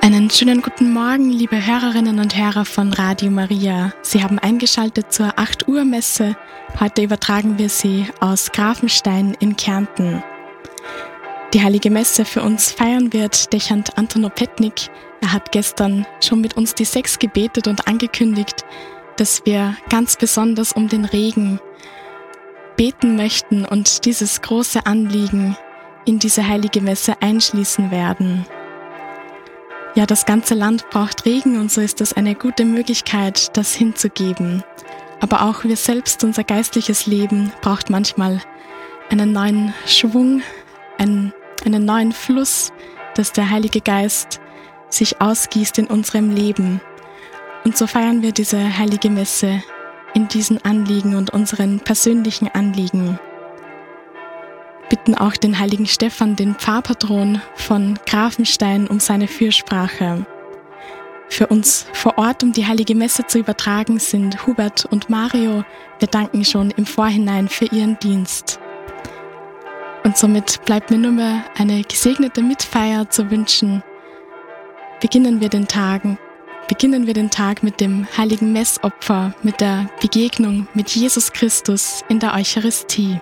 Einen schönen guten Morgen, liebe Hörerinnen und Hörer von Radio Maria. Sie haben eingeschaltet zur 8 Uhr Messe. Heute übertragen wir sie aus Grafenstein in Kärnten. Die Heilige Messe für uns feiern wird Dechant Anton Opetnik. Er hat gestern schon mit uns die 6 gebetet und angekündigt, dass wir ganz besonders um den Regen beten möchten und dieses große Anliegen in diese Heilige Messe einschließen werden. Ja, das ganze Land braucht Regen und so ist das eine gute Möglichkeit, das hinzugeben. Aber auch wir selbst, unser geistliches Leben, braucht manchmal einen neuen Schwung, einen neuen Fluss, dass der Heilige Geist sich ausgießt in unserem Leben. Und so feiern wir diese Heilige Messe in diesen Anliegen und unseren persönlichen Anliegen. Bitten auch den heiligen Stephan, den Pfarrpatron von Grafenstein, um seine Fürsprache. Für uns vor Ort, um die Heilige Messe zu übertragen, sind Hubert und Mario. Wir danken schon im Vorhinein für ihren Dienst. Und somit bleibt mir nur mehr eine gesegnete Mitfeier zu wünschen. Beginnen wir den Tag mit dem heiligen Messopfer, mit der Begegnung mit Jesus Christus in der Eucharistie.